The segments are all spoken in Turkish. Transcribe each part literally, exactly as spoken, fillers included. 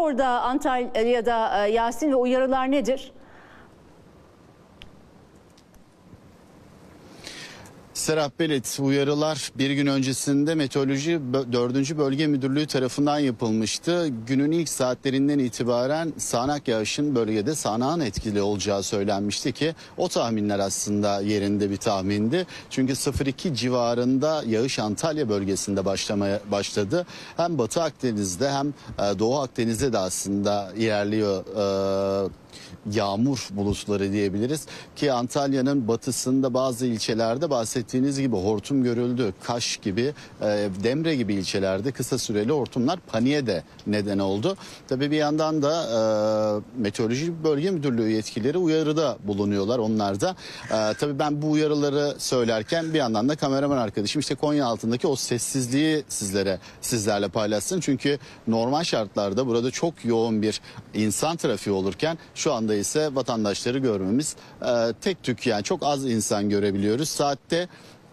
orada Antalya'da Yasin ve uyarılar nedir? Serap Belit, uyarılar bir gün öncesinde Meteoroloji dördüncü Bölge Müdürlüğü tarafından yapılmıştı. Günün ilk saatlerinden itibaren sağanak yağışın bölgede sağanağın etkili olacağı söylenmişti ki o tahminler aslında yerinde bir tahmindi. Çünkü sıfır iki civarında yağış Antalya bölgesinde başlamaya başladı. Hem Batı Akdeniz'de hem Doğu Akdeniz'de de aslında ilerliyor Ee, yağmur bulutları diyebiliriz ki Antalya'nın batısında bazı ilçelerde bahsettiğiniz gibi hortum görüldü. Kaş gibi, e, Demre gibi ilçelerde kısa süreli hortumlar paniğe de neden oldu. Tabii bir yandan da e, Meteoroloji Bölge Müdürlüğü yetkilileri uyarıda bulunuyorlar onlar da. E, tabii ben bu uyarıları söylerken bir yandan da kameraman arkadaşım işte Konya altındaki o sessizliği sizlere sizlerle paylaşsın. Çünkü normal şartlarda burada çok yoğun bir insan trafiği olurken şu anda ise vatandaşları görmemiz e, tek tük, yani çok az insan görebiliyoruz. Saatte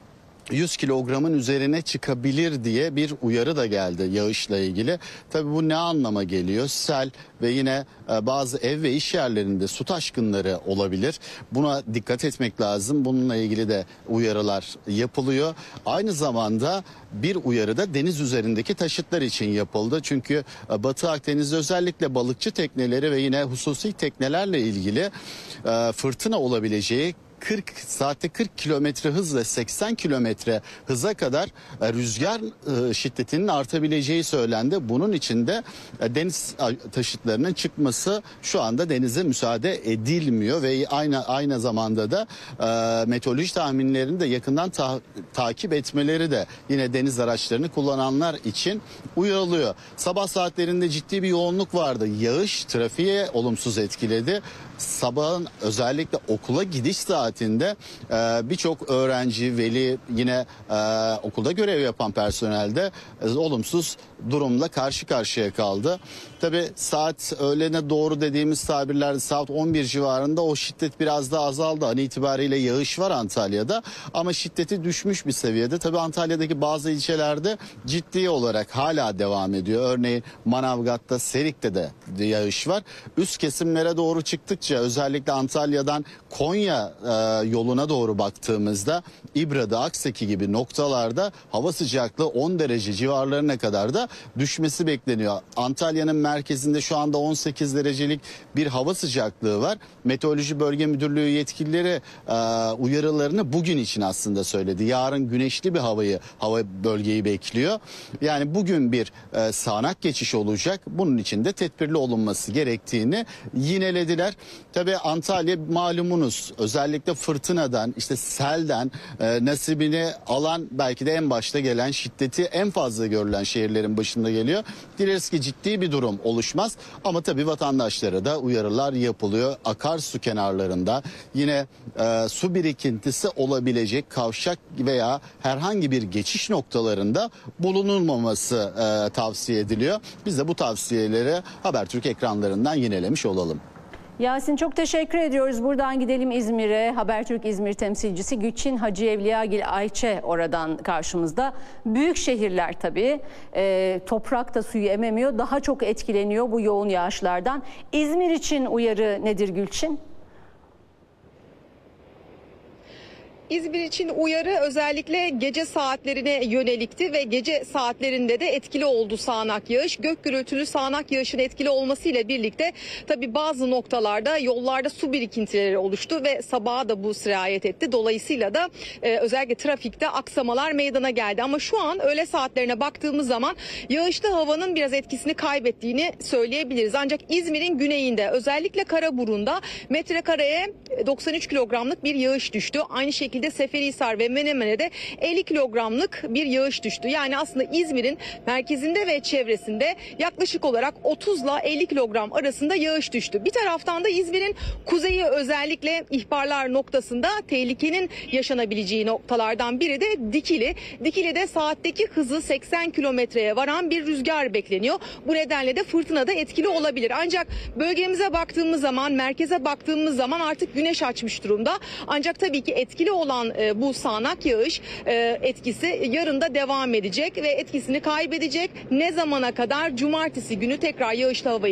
yüz kilogramın üzerine çıkabilir diye bir uyarı da geldi yağışla ilgili. Tabii bu ne anlama geliyor? Sel ve yine e, bazı ev ve iş yerlerinde su taşkınları olabilir. Buna dikkat etmek lazım. Bununla ilgili de uyarılar yapılıyor. Aynı zamanda bir uyarı da deniz üzerindeki taşıtlar için yapıldı. Çünkü e, Batı Akdeniz'de özellikle balıkçı tekneleri ve yine hususi teknelerle ilgili e, fırtına olabileceği, kırk saatte kırk kilometre hızla seksen kilometre hıza kadar rüzgar şiddetinin artabileceği söylendi. Bunun için de deniz taşıtlarının çıkması şu anda denize müsaade edilmiyor ve aynı aynı zamanda da e, meteoroloji tahminlerini de yakından ta takip etmeleri de yine deniz araçlarını kullananlar için uyarılıyor. Sabah saatlerinde ciddi bir yoğunluk vardı. Yağış trafiğe olumsuz etkiledi. Sabahın özellikle okula gidiş saatinde e, birçok öğrenci, veli, yine e, okulda görev yapan personelde e, olumsuz durumla karşı karşıya kaldı. Tabii saat öğlene doğru dediğimiz tabirlerde saat on bir civarında o şiddet biraz daha azaldı. An itibariyle yağış var Antalya'da ama şiddeti düşmüş bir seviyede. Tabii Antalya'daki bazı ilçelerde ciddi olarak hala devam ediyor. Örneğin Manavgat'ta, Serik'te de yağış var. Üst kesimlere doğru çıktıkça özellikle Antalya'dan Konya e, yoluna doğru baktığımızda İbra'da, Akseki gibi noktalarda hava sıcaklığı on derece civarlarına kadar da düşmesi bekleniyor. Antalya'nın merkezinde şu anda on sekiz derecelik bir hava sıcaklığı var. Meteoroloji Bölge Müdürlüğü yetkilileri e, uyarılarını bugün için aslında söyledi. Yarın güneşli bir havayı, hava bölgeyi bekliyor. Yani bugün bir e, sağanak geçiş olacak. Bunun için de tedbirli olunması gerektiğini yinelediler. Tabii Antalya malumunuz özellikle fırtınadan, işte selden e, nasibini alan, belki de en başta gelen, şiddeti en fazla görülen şehirlerin başında geliyor. Dileriz ki ciddi bir durum oluşmaz ama tabii vatandaşlara da uyarılar yapılıyor. Akarsu kenarlarında yine e, su birikintisi olabilecek kavşak veya herhangi bir geçiş noktalarında bulunulmaması e, tavsiye ediliyor. Biz de bu tavsiyeleri Habertürk ekranlarından yinelemiş olalım. Yasin, çok teşekkür ediyoruz. Buradan gidelim İzmir'e. Habertürk İzmir temsilcisi Gülçin Hacı Evliyagil Ayçe oradan karşımızda. Büyük şehirler tabii e, toprak da suyu ememiyor. Daha çok etkileniyor bu yoğun yağışlardan. İzmir için uyarı nedir Gülçin? İzmir için uyarı özellikle gece saatlerine yönelikti ve gece saatlerinde de etkili oldu sağanak yağış. Gök gürültülü sağanak yağışın etkili olmasıyla birlikte tabii bazı noktalarda yollarda su birikintileri oluştu ve sabaha da bu sirayet etti. Dolayısıyla da e, özellikle trafikte aksamalar meydana geldi. Ama şu an öğle saatlerine baktığımız zaman yağışlı havanın biraz etkisini kaybettiğini söyleyebiliriz. Ancak İzmir'in güneyinde özellikle Karaburun'da metrekareye doksan üç kilogramlık bir yağış düştü. Aynı şekilde Seferihisar ve Menemen'e de elli kilogramlık bir yağış düştü. Yani aslında İzmir'in merkezinde ve çevresinde yaklaşık olarak otuz ile elli kilogram arasında yağış düştü. Bir taraftan da İzmir'in kuzeyi özellikle ihbarlar noktasında tehlikenin yaşanabileceği noktalardan biri de Dikili. Dikili'de saatteki hızı seksen kilometreye varan bir rüzgar bekleniyor. Bu nedenle de fırtına da etkili olabilir. Ancak bölgemize baktığımız zaman, merkeze baktığımız zaman artık güneş açmış durumda. Ancak tabii ki etkili olan e, bu sağanak yağış e, etkisi yarın da devam edecek ve etkisini kaybedecek. Ne zamana kadar? Cumartesi günü tekrar yağışlı havayı